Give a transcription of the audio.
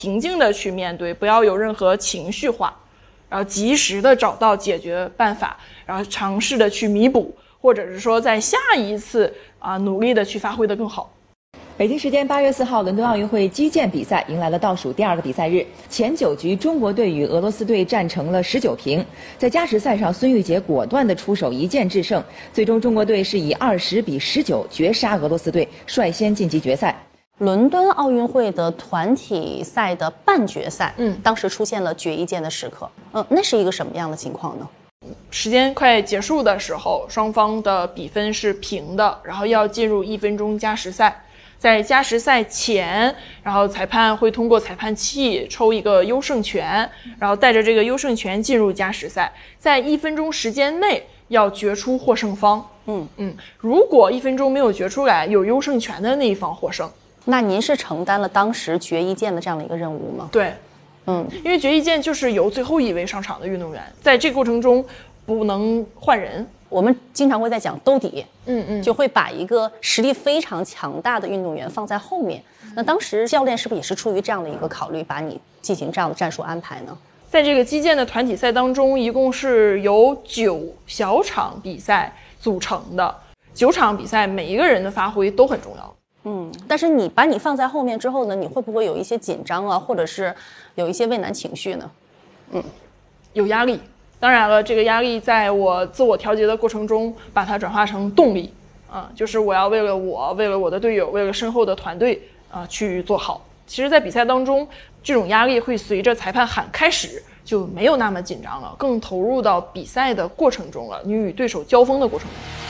平静的去面对，不要有任何情绪化，然后及时的找到解决办法，然后尝试的去弥补，或者是说在下一次努力的去发挥的更好。 北京时间8月4号，伦敦奥运会击剑比赛迎来了倒数第2个比赛日。前9局，中国队与俄罗斯队战成了19平。在加时赛上，孙玉洁果断地出手，一剑制胜。最终，中国队是以20-19绝杀俄罗斯队，率先晋级决赛。 伦敦奥运会的团体赛的半决赛，当时出现了决一剑的时刻。那是一个什么样的情况呢？ 时间快结束的时候，双方的比分是平的，然后要进入1分钟加时赛。在加时赛前，然后裁判会通过裁判器抽一个优胜权，然后带着这个优胜权进入加时赛，在1分钟时间内要决出获胜方。如果1分钟没有决出来，有优胜权的那一方获胜。 那您是承担了当时决一剑的这样的一个任务吗？ 对，因为决一剑就是由最后一位上场的运动员，在这个过程中不能换人。 我们经常会在讲兜底，就会把一个实力非常强大的运动员放在后面。那当时教练是不是也是出于这样的一个考虑，把你进行这样的战术安排呢？ 在这个击剑的团体赛当中，一共是由9小场比赛组成的，9场比赛每一个人的发挥都很重要。 但是把你放在后面之后呢，你会不会有一些紧张啊，或者是有一些畏难情绪呢？ 有压力。当然了，这个压力在我自我调节的过程中，把它转化成动力就是我要为了我的队友，为了身后的团队去做好。其实在比赛当中，这种压力会随着裁判喊开始就没有那么紧张了，更投入到比赛的过程中了，你与对手交锋的过程中。